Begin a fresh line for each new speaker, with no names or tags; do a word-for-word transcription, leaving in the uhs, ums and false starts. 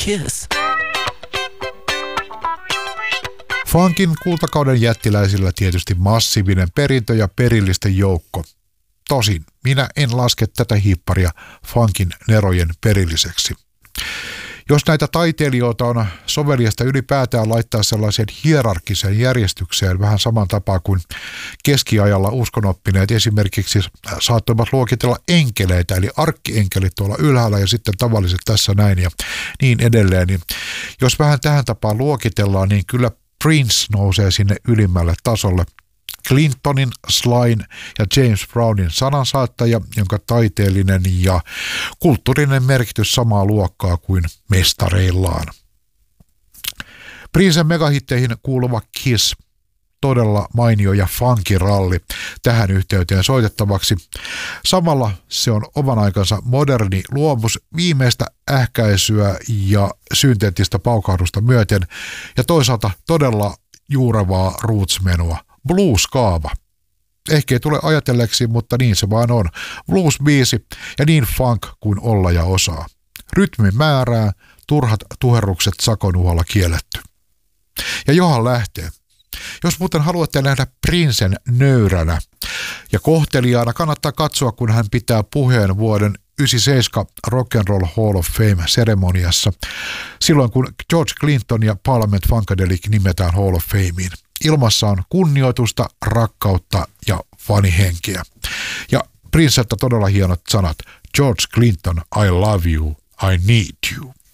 kiss.
Funkin kultakauden jättiläisillä tietysti massiivinen perintö ja perillisten joukko. Tosin minä en laske tätä hiipparia funkin nerojen perilliseksi. Jos näitä taiteilijoita on soveliasta ylipäätään laittaa sellaiseen hierarkiseen järjestykseen vähän saman tapaa kuin keskiajalla uskonoppineet esimerkiksi saattoivat luokitella enkeleitä, eli arkkienkeli tuolla ylhäällä ja sitten tavalliset tässä näin ja niin edelleen. Niin jos vähän tähän tapaan luokitellaan, niin kyllä Prince nousee sinne ylimmälle tasolle. Clintonin, Slyn ja James Brownin sanansaattaja, jonka taiteellinen ja kulttuurinen merkitys samaa luokkaa kuin mestareillaan. Princen megahitteihin kuuluva Kiss, todella mainio ja funkiralli tähän yhteyteen soitettavaksi. Samalla se on oman aikansa moderni luovuus viimeistä ähkäisyä ja synteettistä paukahdusta myöten ja toisaalta todella juurevaa roots-menua. Blues-kaava. Ehkä ei tule ajatelleeksi, mutta niin se vaan on. Blues-biisi ja niin funk kuin olla ja osaa. Rytmin määrää, turhat tuherrukset sakon uhalla kielletty. Ja johan lähtee. Jos muuten haluatte nähdä Princen nöyränä ja kohteliaana, kannattaa katsoa, kun hän pitää puheen vuoden yhdeksänkymmentäseitsemän Rock and Roll Hall of Fame-seremoniassa, silloin kun George Clinton ja Parliament Funkadelic nimetään Hall of Fameen. Ilmassa on kunnioitusta, rakkautta ja fanihenkeä. Ja Princeltä todella hienot sanat. George Clinton, I love you, I need you.